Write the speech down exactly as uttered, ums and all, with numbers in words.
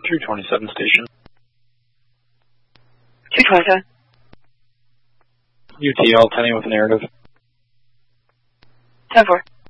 two twenty-seven station. two twenty-seven. U T L, ten with a narrative. ten four.